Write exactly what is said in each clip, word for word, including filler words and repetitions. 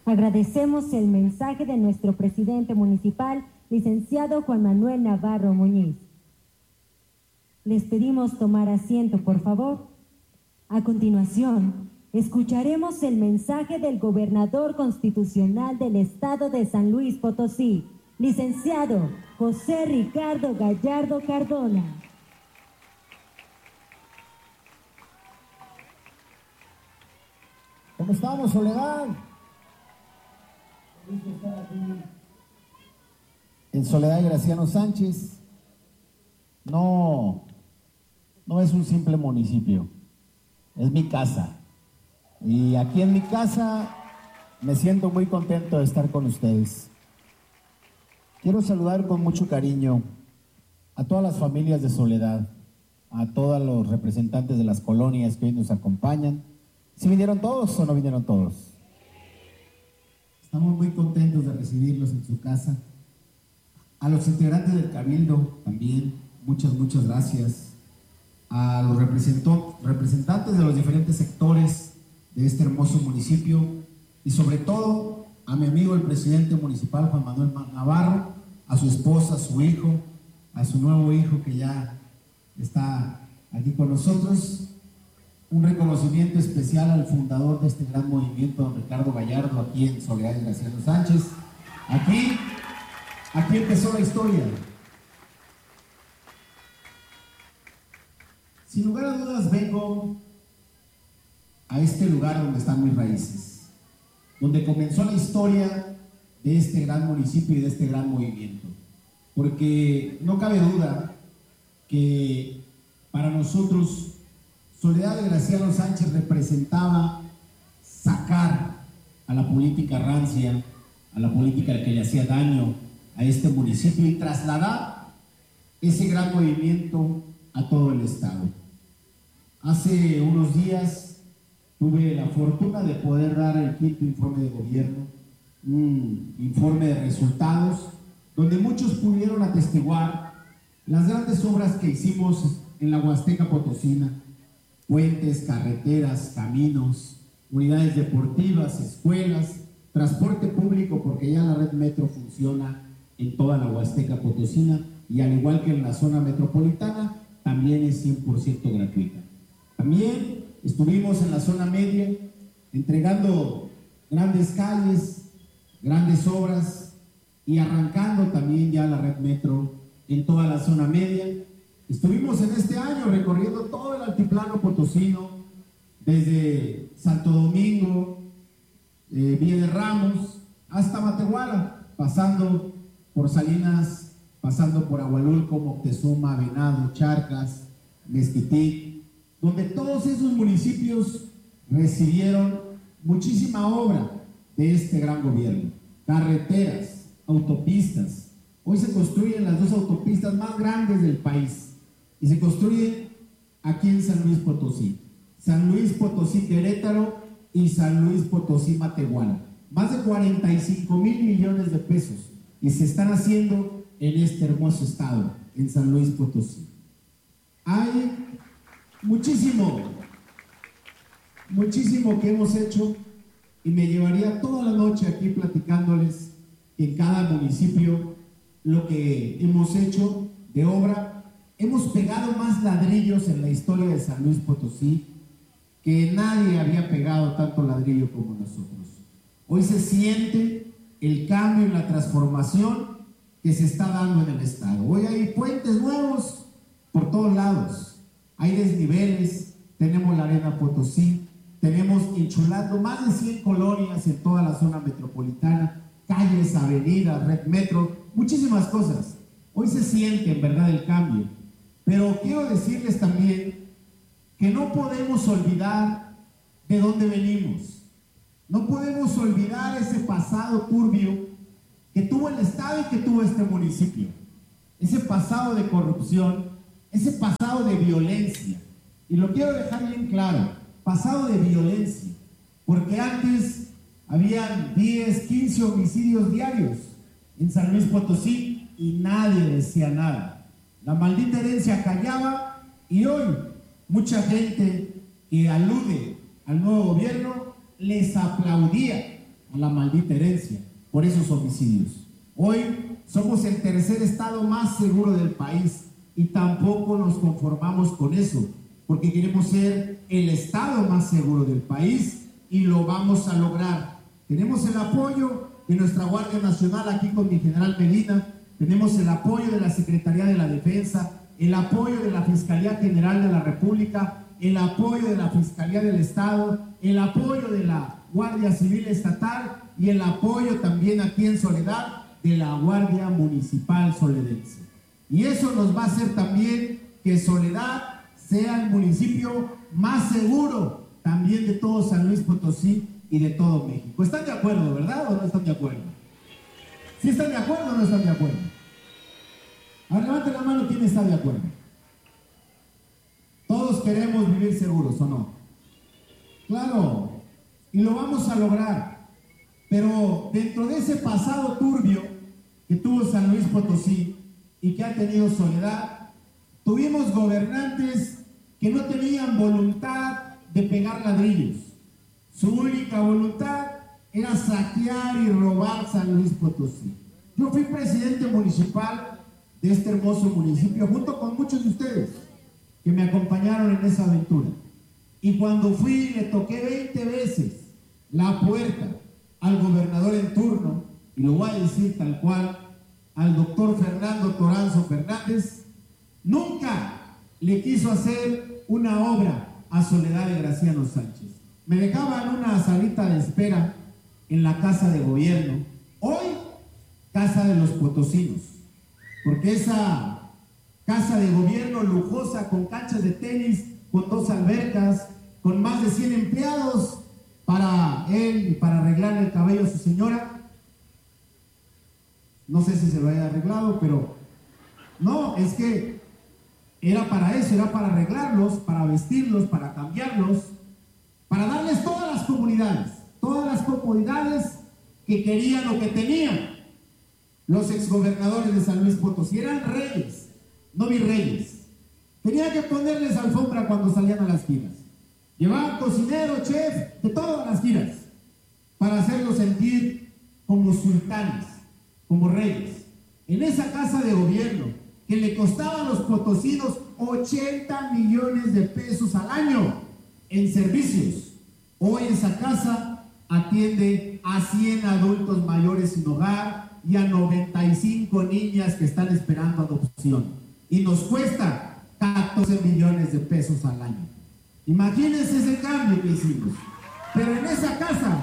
Agradecemos el mensaje de nuestro presidente municipal, licenciado Juan Manuel Navarro Muñiz. Les pedimos tomar asiento, por favor. A continuación, escucharemos el mensaje del gobernador constitucional del estado de San Luis Potosí, licenciado José Ricardo Gallardo Cardona. ¿Cómo estamos, Soledad? Feliz de estar aquí en Soledad Graciano Sánchez. No, no es un simple municipio, es mi casa. Y aquí en mi casa me siento muy contento de estar con ustedes. Quiero saludar con mucho cariño a todas las familias de Soledad, a todos los representantes de las colonias que hoy nos acompañan. ¿Sí vinieron todos o no vinieron todos? Estamos muy contentos de recibirlos en su casa. A los integrantes del Cabildo también, muchas, muchas gracias. A los representantes de los diferentes sectores de este hermoso municipio y sobre todo a mi amigo el presidente municipal Juan Manuel Navarro, a su esposa, a su hijo, a su nuevo hijo que ya está aquí con nosotros. Un reconocimiento especial al fundador de este gran movimiento, don Ricardo Gallardo, aquí en Soledad Graciano Sánchez. Aquí, aquí empezó la historia. Sin lugar a dudas vengo a este lugar donde están mis raíces, donde comenzó la historia de este gran municipio y de este gran movimiento. Porque no cabe duda que para nosotros Soledad de Graciano Sánchez representaba sacar a la política rancia, a la política que le hacía daño a este municipio y trasladar ese gran movimiento a todo el estado. Hace unos días tuve la fortuna de poder dar el quinto informe de gobierno, un informe de resultados, donde muchos pudieron atestiguar las grandes obras que hicimos en la Huasteca Potosina: puentes, carreteras, caminos, unidades deportivas, escuelas, transporte público, porque ya la red metro funciona en toda la Huasteca Potosina y al igual que en la zona metropolitana, también es cien por ciento gratuita. También estuvimos en la zona media entregando grandes calles, grandes obras y arrancando también ya la red metro en toda la zona media. Estuvimos en este año recorriendo todo el altiplano potosino, desde Santo Domingo, eh, Villa de Ramos, hasta Matehuala, pasando por Salinas, pasando por Agualulco, Moctezuma, Venado, Charcas, Mezquitic, donde todos esos municipios recibieron muchísima obra de este gran gobierno. Carreteras, autopistas. Hoy se construyen las dos autopistas más grandes del país. Y se construye aquí en San Luis Potosí. San Luis Potosí Querétaro y San Luis Potosí Matehuala. Más de cuarenta y cinco mil millones de pesos. Y se están haciendo en este hermoso estado, en San Luis Potosí. Hay muchísimo, muchísimo que hemos hecho y me llevaría toda la noche aquí platicándoles en cada municipio lo que hemos hecho de obra. Hemos pegado más ladrillos en la historia de San Luis Potosí que nadie había pegado tanto ladrillo como nosotros. Hoy se siente el cambio y la transformación que se está dando en el estado. Hoy hay puentes nuevos por todos lados, hay desniveles, tenemos la Arena Potosí, tenemos enchulando más de cien colonias en toda la zona metropolitana, calles, avenidas, red metro, muchísimas cosas. Hoy se siente en verdad el cambio. Pero quiero decirles también que no podemos olvidar de dónde venimos. No podemos olvidar ese pasado turbio que tuvo el estado y que tuvo este municipio. Ese pasado de corrupción, ese pasado de violencia. Y lo quiero dejar bien claro, pasado de violencia. Porque antes habían diez, quince homicidios diarios en San Luis Potosí y nadie decía nada. La maldita herencia callaba y hoy mucha gente que alude al nuevo gobierno les aplaudía a la maldita herencia por esos homicidios. Hoy somos el tercer estado más seguro del país y tampoco nos conformamos con eso, porque queremos ser el estado más seguro del país y lo vamos a lograr. Tenemos el apoyo de nuestra Guardia Nacional aquí con mi general Medina, tenemos el apoyo de la Secretaría de la Defensa, el apoyo de la Fiscalía General de la República, el apoyo de la Fiscalía del Estado, el apoyo de la Guardia Civil Estatal y el apoyo también aquí en Soledad de la Guardia Municipal Soledense. Y eso nos va a hacer también que Soledad sea el municipio más seguro también de todo San Luis Potosí y de todo México. ¿Están de acuerdo, verdad, o no están de acuerdo? ¿Sí están de acuerdo o no están de acuerdo? Ahora levanten la mano, ¿quién está de acuerdo? Todos queremos vivir seguros, ¿o no? Claro, y lo vamos a lograr. Pero dentro de ese pasado turbio que tuvo San Luis Potosí y que ha tenido Soledad, tuvimos gobernantes que no tenían voluntad de pegar ladrillos. Su única voluntad era saquear y robar San Luis Potosí. Yo fui presidente municipal de este hermoso municipio junto con muchos de ustedes que me acompañaron en esa aventura. Y cuando fui, le toqué veinte veces la puerta al gobernador en turno, y lo voy a decir tal cual, al doctor Fernando Toranzo Fernández. Nunca le quiso hacer una obra a Soledad de Graciano Sánchez. Me dejaban una salita de espera en la casa de gobierno, hoy casa de los potosinos, porque esa casa de gobierno lujosa con canchas de tenis, con dos albercas, con más de cien empleados para él y para arreglar el cabello a su señora. No sé si se lo haya arreglado, pero no, es que era para eso, era para arreglarlos, para vestirlos, para cambiarlos, para darles todas las comunidades, todas las comodidades que querían o que tenían los exgobernadores de San Luis Potosí. Eran reyes, no virreyes. Tenían que ponerles alfombra cuando salían a las giras. Llevaban cocinero, chef, de todas las giras, para hacerlos sentir como sultanes, como reyes. En esa casa de gobierno, que le costaba a los potosinos ochenta millones de pesos al año en servicios, hoy esa casa atiende a cien adultos mayores sin hogar y a noventa y cinco niñas que están esperando adopción. Y nos cuesta catorce millones de pesos al año. Imagínense ese cambio que hicimos. Pero en esa casa,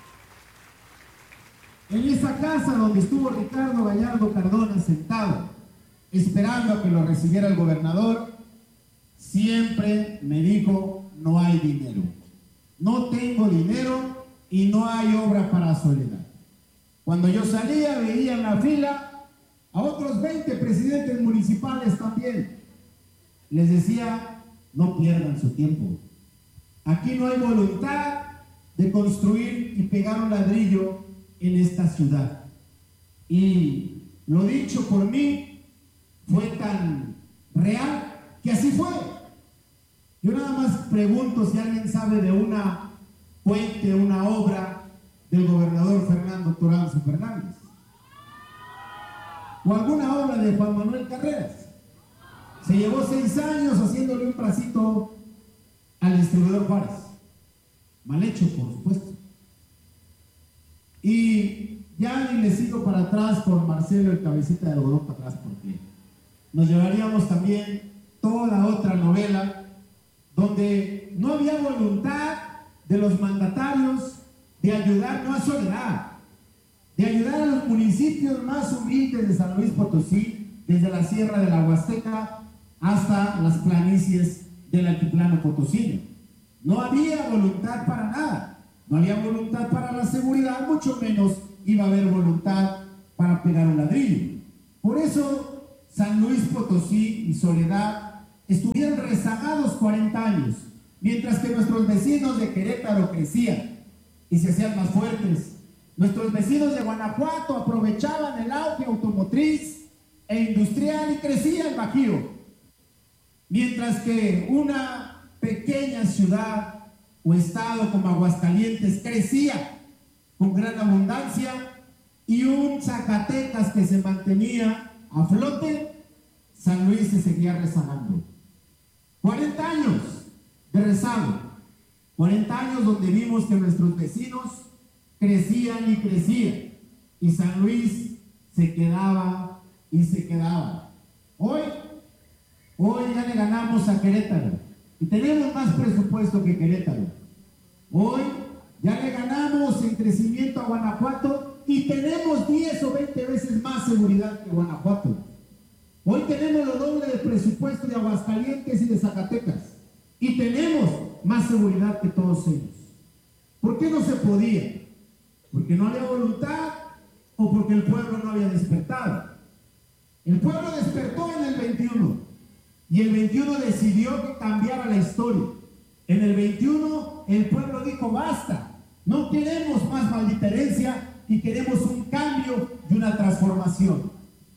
en esa casa donde estuvo Ricardo Gallardo Cardona sentado, esperando a que lo recibiera el gobernador, siempre me dijo: no hay dinero. No tengo dinero y no hay obra para Soledad. Cuando yo salía, veía en la fila a otros veinte presidentes municipales también. Les decía: no pierdan su tiempo. Aquí no hay voluntad de construir y pegar un ladrillo en esta ciudad. Y lo dicho por mí fue tan real que así fue. Yo nada más pregunto si alguien sabe de una puente, una obra del gobernador Fernando Toranzo Fernández, o alguna obra de Juan Manuel Carreras. Se llevó seis años haciéndole un bracito al distribuidor Juárez. Mal hecho, por supuesto. Y ya ni le sigo para atrás por Marcelo el cabecita de algodón para atrás, porque nos llevaríamos también toda otra novela donde no había voluntad de los mandatarios de ayudar, no a Soledad, de ayudar a los municipios más humildes de San Luis Potosí, desde la Sierra de la Huasteca hasta las planicies del altiplano potosino. No había voluntad para nada, no había voluntad para la seguridad, mucho menos iba a haber voluntad para pegar un ladrillo. Por eso San Luis Potosí y Soledad estuvieron rezagados cuarenta años, mientras que nuestros vecinos de Querétaro crecían y se hacían más fuertes. Nuestros vecinos de Guanajuato aprovechaban el auge automotriz e industrial y crecía el Bajío. Mientras que una pequeña ciudad o estado como Aguascalientes crecía con gran abundancia y un Zacatecas que se mantenía a flote, San Luis se seguía rezagando. cuarenta años de rezago, cuarenta años donde vimos que nuestros vecinos crecían y crecían y San Luis se quedaba y se quedaba. Hoy, hoy ya le ganamos a Querétaro y tenemos más presupuesto que Querétaro. Hoy ya le ganamos en crecimiento a Guanajuato y tenemos diez o veinte veces más seguridad que Guanajuato. Hoy tenemos lo doble de presupuesto de Aguascalientes y de Zacatecas y tenemos más seguridad que todos ellos. ¿Por qué no se podía? ¿Porque no había voluntad o porque el pueblo no había despertado? El pueblo despertó en el veintiuno y el veintiuno decidió que cambiara la historia. En el veintiuno el pueblo dijo basta, no queremos más maldita herencia y queremos un cambio y una transformación.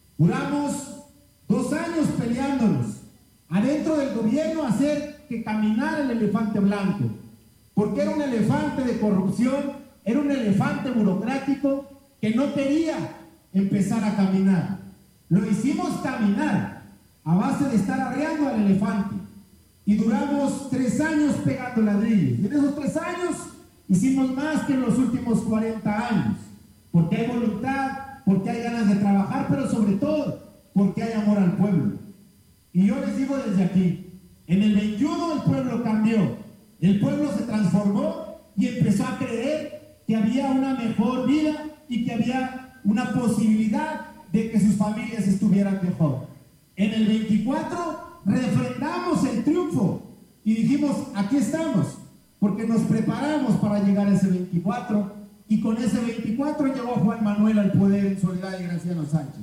Duramos dos años peleándonos adentro del gobierno a hacer que caminara el elefante blanco, porque era un elefante de corrupción, era un elefante burocrático que no quería empezar a caminar. Lo hicimos caminar a base de estar arreando al elefante y duramos tres años pegando ladrillos. Y en esos tres años hicimos más que en los últimos cuarenta años, porque hay voluntad, porque hay ganas de trabajar, pero sobre todo porque hay amor al pueblo. Y yo les digo desde aquí, en el veintiuno el pueblo cambió, el pueblo se transformó y empezó a creer que había una mejor vida y que había una posibilidad de que sus familias estuvieran mejor. En el veinticuatro refrendamos el triunfo y dijimos, aquí estamos, porque nos preparamos para llegar a ese veinticuatro y con ese veinticuatro llegó Juan Manuel al poder en Soledad de Graciano Sánchez.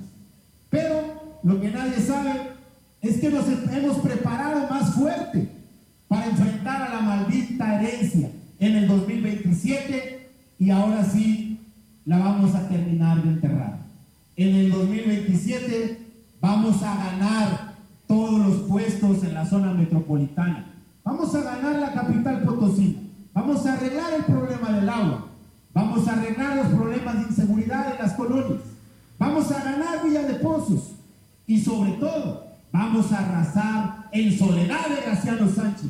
Pero lo que nadie sabe es que nos hemos preparado más fuerte para enfrentar a la maldita herencia en el dos mil veintisiete y ahora sí la vamos a terminar de enterrar. En el dos mil veintisiete vamos a ganar todos los puestos en la zona metropolitana. Vamos a ganar la capital Potosí. Vamos a arreglar el problema del agua. Vamos a arreglar los problemas de inseguridad en las colonias. Vamos a ganar Villa de Pozos. Y sobre todo, vamos a arrasar en Soledad de Graciano Sánchez.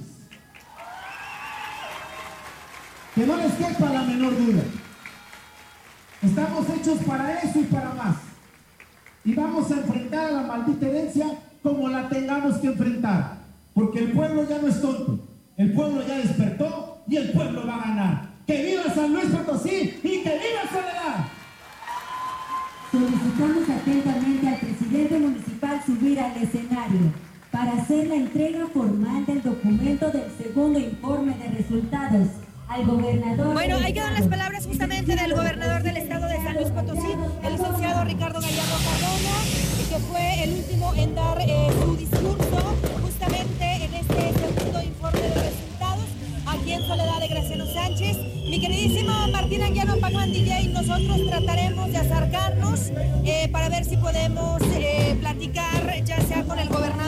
Que no les quepa la menor duda. Estamos hechos para eso y para más. Y vamos a enfrentar a la maldita herencia como la tengamos que enfrentar. Porque el pueblo ya no es tonto. El pueblo ya despertó y el pueblo va a ganar. ¡Que viva San Luis Potosí y que viva Soledad! Solicitamos atentamente al presidente municipal subir al escenario para hacer la entrega formal del documento del segundo informe de resultados al gobernador. Bueno, ahí quedan las palabras justamente del gobernador del estado de San Luis Potosí, el licenciado Ricardo Gallardo Cardona, que fue el último en dar eh, su discurso justamente en este segundo informe de resultados aquí en Soledad de Graciano Sánchez. Mi queridísimo Martín Anguiano Pac-Man D J, nosotros trataremos de acercarnos eh, para ver si podemos eh, platicar ya sea con el gobernador